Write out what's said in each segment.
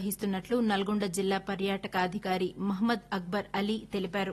నిర్వహిస్తున్నట్లు నల్గొండ జిల్లా పర్యాటక అధికారి మహ్మద్ అక్బర్ అలీ తెలిపారు.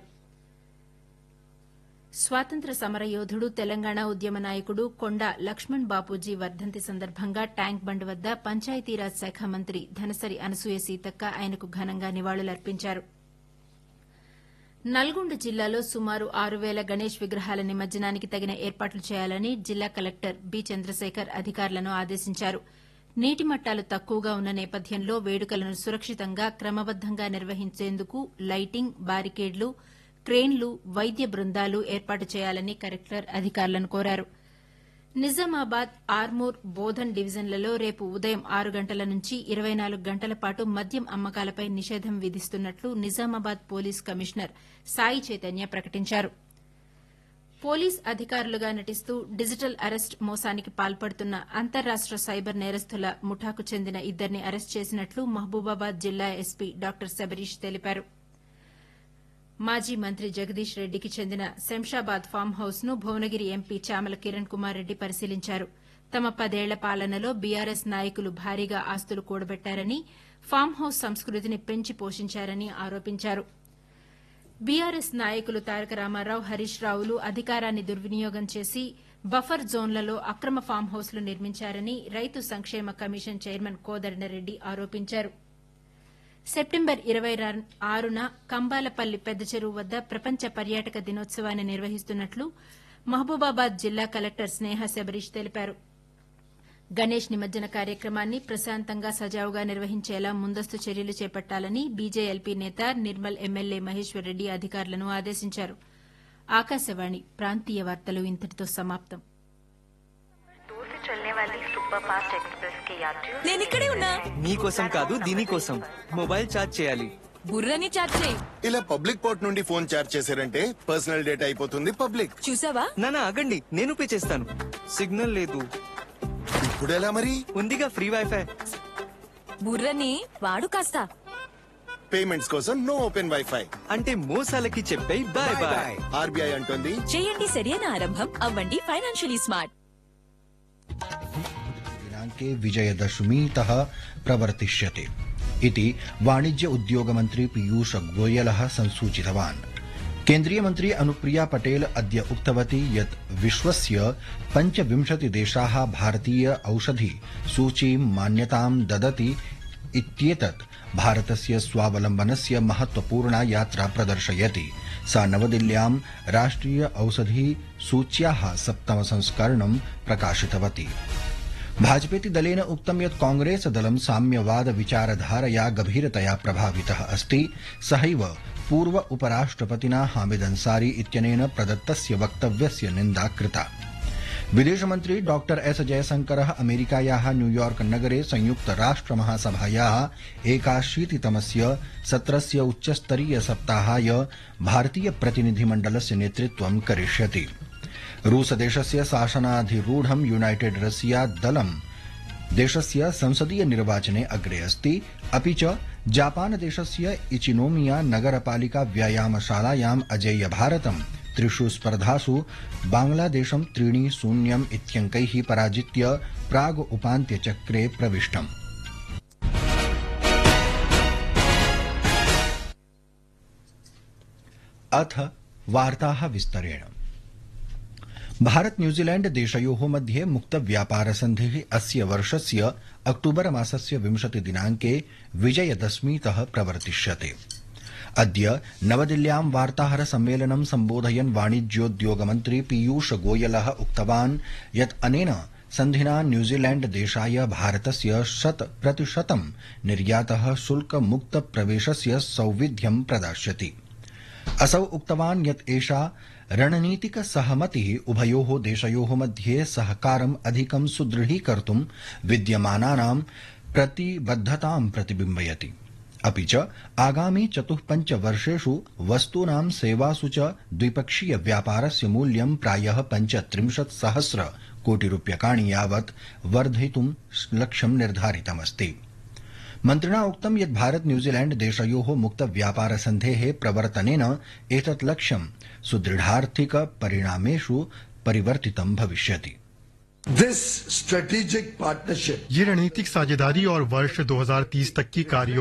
స్వాతంత్ర సమరయోధుడు తెలంగాణ ఉద్యమ నాయకుడు కొండా లక్ష్మణ్ బాపూజీ వర్దంతి సందర్భంగా ట్యాంక్ బండ్ వద్ద పంచాయతీరాజ్ శాఖ మంత్రి ధనసరి అనసూయ సీతక్క ఆయనకు ఘనంగా నివాళులర్పించారు. నల్గొండ జిల్లాలో సుమారు 6,000 గణేష్ విగ్రహాల నిమజ్జనానికి తగిన ఏర్పాట్లు చేయాలని జిల్లా కలెక్టర్ బి చంద్రశేఖర్ అధికారులను ఆదేశించారు. నీటి మట్టాలు తక్కువగా ఉన్న నేపథ్యంలో వేడుకలను సురక్షితంగా క్రమబద్దంగా నిర్వహించేందుకు లైటింగ్, బారికేడ్లు, క్రేన్లు, వైద్య బృందాలు ఏర్పాటు చేయాలని కలెక్టర్ అధికారులను కోరారు. నిజామాబాద్, ఆర్మూర్, బోధన్ డివిజన్లలో రేపు ఉదయం 6 గంటల నుంచి 24 గంటల పాటు మద్యం అమ్మకాలపై నిషేధం విధిస్తున్నట్లు నిజామాబాద్ పోలీస్ కమిషనర్ సాయి చైతన్య ప్రకటించారు. పోలీస్ అధికారులుగా నటిస్తూ డిజిటల్ అరెస్ట్ మోసానికి పాల్పడుతున్న అంతర్రాష్ట సైబర్ నేరస్తుల ముఠాకు చెందిన 2ని అరెస్ట్ చేసినట్లు మహబూబాబాద్ జిల్లా ఎస్పీ డాక్టర్ శబరీష్ తెలిపారు. మాజీ మంత్రి జగదీష్ రెడ్డికి చెందిన శంషాబాద్ ఫామ్ హౌస్ ను భువనగిరి ఎంపీ చామల కిరణ్ కుమార్ రెడ్డి పరిశీలించారు. తమ 10 ఏళ్ల పాలనలో బీఆర్ఎస్ నాయకులు భారీగా ఆస్తులు కూడబెట్టారని, ఫామ్ హౌస్ సంస్కృతిని పెంచి పోషించారని ఆరోపించారు. బీఆర్ఎస్ నాయకులు తారక రామారావు, హరీష్ రావులు అధికారాన్ని దుర్వినియోగం చేసి బఫర్ జోన్లలో అక్రమ ఫామ్ హౌస్లు నిర్మించారని రైతు సంక్షేమ కమిషన్ చైర్మన్ కోదండరెడ్డి ఆరోపించారు. సెప్టెంబర్ 26న కంబాలపల్లి పెద్ద చెరువు వద్ద ప్రపంచ పర్యాటక దినోత్సవాన్ని నిర్వహిస్తున్నట్లు మహబూబాబాద్ జిల్లా కలెక్టర్ స్నేహ శబరీష్ తెలిపారు. గణేష్ నిమజ్జన కార్యక్రమాన్ని ప్రశాంతంగా సజావుగా నిర్వహించేలా ముందస్తు చర్యలు చేపట్టాలని బీజేఎల్పీ నేత నిర్మల్ ఎమ్మెల్యే మహేశ్వర్ రెడ్డి అధికారులను ఆదేశించారు. ఆకాశవాణి ప్రాంతీయ వార్తలు ఇంతటితో సమాప్తం. నేనిక్కడే ఉన్నా. నీకోసం కాదు, దీనికోసం మొబైల్ ఛార్జ్ చేయాలి. బుర్రని ఛార్జ్ చేయి. ఇలా పబ్లిక్ పోర్ట్ నుండి ఫోన్ ఛార్జ్ చేశారంటే పర్సనల్ డేటా అయిపోతుంది పబ్లిక్. చూసావా? నానా ఆగండి, నేను పే చేస్తాను. సిగ్నల్ లేదు. ఇప్పుడు ఎలా మరి? ఉందిగా ఫ్రీ వైఫై. బుర్రని వాడు కాస్త. పేమెంట్స్ కోసం నో ఓపెన్ వైఫై. అంటే మోసాలకి చెప్పే బాయ్ బాయ్. ఆర్బీఐ అంటుంది, చేయండి సరైన ఆరంభం, అవ్వండి ఫైనాన్షియలీ స్మార్ట్. दिनाङ्के विजयदशमीतः प्रवर्तिष्यते इति वाणिज्य उद्योग मन्त्री पीयूष गोयलः संसूचितवान्. केन्द्रीय मन्त्री अनुप्रिया पटेल अद्य उक्तवती यत् विश्वस्य 25 देशाः भारतीय औषधि सूचीं मान्यतां ददति इत्येतत् भारतस्य स्वावलम्बनस्य महत्वपूर्णा यात्रा प्रदर्शयति. सा नवदिल्ल्यां राष्ट्रिय औषधि सूच्याः 7th संस्करणं प्रकाशितवती. भाजपेति दलेन उक्तं यत् कांग्रेस दलं साम्यवाद विचारधारया गभीरतया प्रभावितः अस्ति. सहैव पूर्व उपराष्ट्रपतिना हामिद अंसारी इत्यनेन प्रदत्तस्य वक्तव्यस्य निन्दा कृता. विदेशमन्त्री डॉक्टर एस जयशंकरः अमेरिकायाः न्यूयॉर्क नगरे संयुक्त राष्ट्र महासभायाः 81तमस्य सत्रस्य उच्चस्तरीय सप्ताहाय भारतीय प्रतिनिधिमण्डलस्य नेतृत्वं करिष्यति. रूसदेशस्य शासनाधिरूढं यूनाइटेड रशिया दलं देशस्य संसदीय निर्वाचने अग्रे अस्ति. अपि च जापानदेशस्य इचिनोमिया नगरपालिका व्यायामशालायाम् अजेय भारतं 3 स्पर्धासु बांग्लादेशं 3-0 इत्यङ्कैः पराजित्य प्राग् उपान्त्यचक्रे प्रविष्टम्. अथ वार्ताः विस्तरेण. भारत न्यूजीलैंड देशयोः मध्ये मुक्त व्यापार सन्धिः अस्य वर्षस्य अक्टूबर मासस्य 20 दिनाङ्के विजयदशमीतः प्रवर्तिष्यते. अद्य नवदिल्ल्यां वार्ताहर सम्मेलनं सम्बोधयन् वाणिज्योद्योगमन्त्री पीयूष गोयलः उक्तवान् यत् अनेन सन्धिना न्यूजीलैंड देशाय भारतस्य 100% निर्यातः शुल्क मुक्त प्रवेशस्य सौविध्यं प्रदास्यति. असौ उक्तवान् यत् एषा रणनीतिक सहमतिः उभयोः देशयोः मध्ये सहकारम् अधिकं सुदृढीकर्तुं विद्यमानानां प्रतिबद्धतां प्रतिबिम्बयति. अपि च आगामि 4-5 वर्षेषु वस्तूनां सेवासु च द्विपक्षीय व्यापारस्य मूल्यं प्रायः 35,000 कोटि रूप्यकाणि यावत् वर्धयितुं लक्ष्यं निर्धारितमस्ति. मन्त्रिणा उक्तं यत् भारत न्यूजीलैंड देशयोः मुक्त व्यापार सन्धेः प्रवर्तनेन एतत् लक्ष्यं सुदृढार्थिक परिणामेषु परिवर्तितं भविष्यति. This strategic partnership, ये रणनीतिक साझेदारी और वर्ष 2030 तक की कार्य